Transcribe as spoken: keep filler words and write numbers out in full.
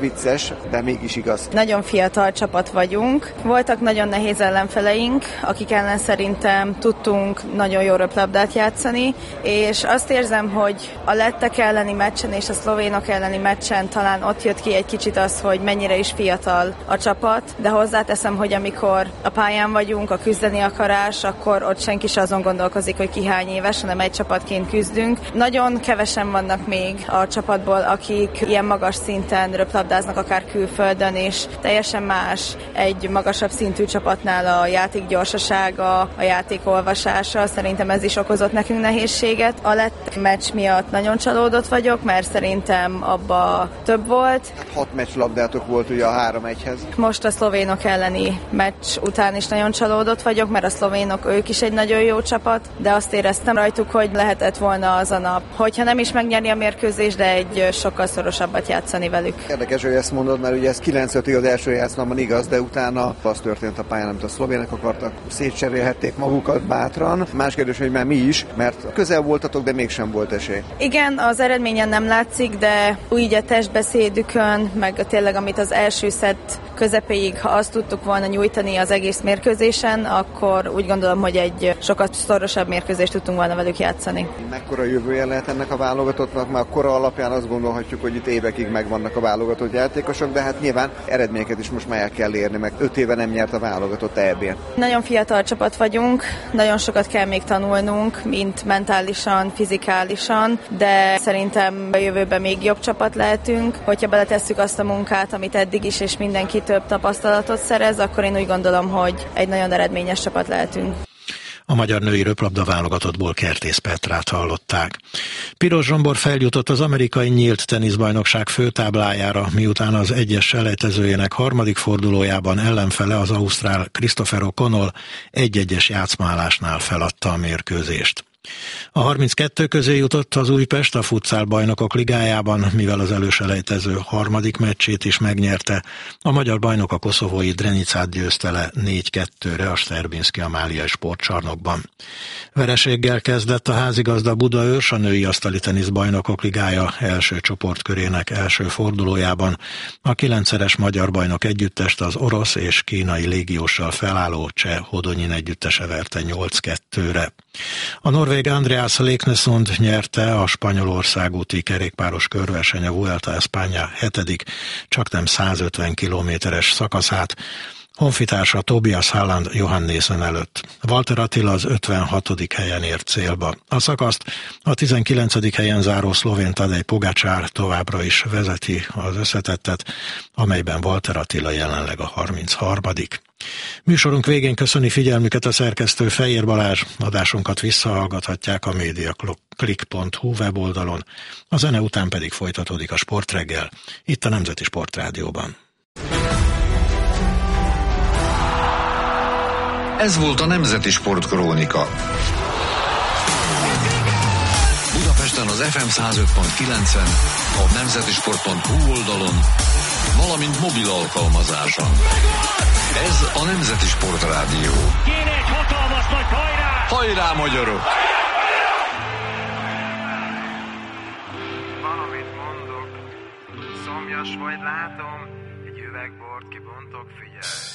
Vicces, de mégis igaz. Nagyon fiatal csapat vagyunk. Voltak nagyon nehéz ellenfeleink, akik ellen szerintem tudtunk nagyon jó röplabdát játszani, és azt érzem, hogy a lettek elleni meccsen és a szlovénok elleni meccsen talán ott jött ki egy kicsit az, hogy mennyire is fiatal a csapat, de hozzáteszem, hogy amikor a pályán vagyunk, a küzdeni akarás, akkor ott senki sem azon gondolkozik, hogy ki hány éves, hanem egy csapatként küzdünk. Nagyon kevesen vannak még a csapatból, akik ilyen magas szinten röplabdáznak, akár külföldön, és teljesen más egy magasabb szintű csapatnál a játék gyorsasága, a játék olvasása. Szerintem ez is okozott nekünk nehézséget. A lett meccs miatt nagyon csalódott vagyok, mert szerintem abba több volt. Hat meccs labdátok volt ugye a három egyhez. Most a szlovénok elleni meccs után is nagyon csalódott vagyok, mert a szlovénok ők is egy nagyon jó csapat, de azt éreztem rajtuk, hogy lehetett volna az a nap, hogyha nem is megnyerni a mérkőzést, de egy sokkal szorosabbat játszani velük. Érdekes, hogy ezt mondod, mert ugye ez kilenc ötig az első játszmában igaz, de utána az történt a pályán, amit a szlovének akartak, szétcserélhették magukat bátran. Más kérdés, hogy már mi is, mert közel voltatok, de mégsem volt esély. Igen, az eredményen nem látszik, de úgy a testbeszédükön, meg tényleg amit az első szett közepéig, ha azt tudtuk volna nyújtani az egész mérkőzésen, akkor úgy gondolom, hogy egy sokkal szorosabb mérkőzést tudtunk volna velük játszani. Mekkora jövője lehet ennek a válogatottnak? Már kora alapján azt gondolhatjuk, hogy itt évekig megvannak a válogatott játékosok, de hát nyilván eredményeket is most már el kell érni, meg öt éve nem nyert a válogatott é bén. Nagyon fiatal csapat vagyunk, nagyon sokat kell még tanulnunk, mint mentálisan, fizikálisan, de szerintem a jövőben még jobb csapat lehetünk. Hogyha beletesszük azt a munkát, amit eddig is, és mindenki több tapasztalatot szerez, akkor én úgy gondolom, hogy egy nagyon eredményes csapat lehetünk. A magyar női röplabda válogatottból Kertész Petrát hallották. Piros Zsombor feljutott az amerikai nyílt teniszbajnokság főtáblájára, miután az egyes selejtezőjének harmadik fordulójában ellenfele, az ausztrál Christopher O'Connell egy-egyes játszmálásnál feladta a mérkőzést. A harminckettő közé jutott az Újpest a futszál bajnokok ligájában, mivel az előselejtező harmadik meccsét is megnyerte. A magyar bajnok a koszovói Drenicát győzte le négy kettőre a Sterbinszky Amália sportcsarnokban. Vereséggel kezdett a házigazda Budaörs a női asztali tenisz bajnokok ligája első csoportkörének első fordulójában. A kilencszeres magyar bajnok együttest az orosz és kínai légióssal felálló cseh Hodonyin együttese verte nyolc kettőre. A norvég Andreas Leknesund nyerte a Spanyolország úti kerékpáros körverseny a Vuelta a España hetedik, csaknem százötven kilométeres szakaszát, honfitársa Tobias Halland Johannessen előtt. Walter Attila az ötvenhatodik helyen ért célba. A szakaszt a tizenkilencedik helyen záró szlovén Tadej Pogačar továbbra is vezeti az összetettet, amelyben Walter Attila jelenleg a harmincharmadik Műsorunk végén köszöni figyelmüket a szerkesztő Fejér Balázs. Adásunkat visszahallgathatják a mediaclick pont hu weboldalon, a zene után pedig folytatódik a Sportreggel, itt a Nemzeti Sportrádióban. Ez volt a Nemzeti Sportkrónika. Budapesten az ef em száz öt pont kilencen, a nemzetisport pont hu oldalon, valamint mobil alkalmazáson. Ez a Nemzeti Sportrádió. Kéne egy hatalmas nagy hajrá! Hajrá, magyarok! Valamit mondok, szomjas vagy látom, egy üveg bort kibontok, figyelj!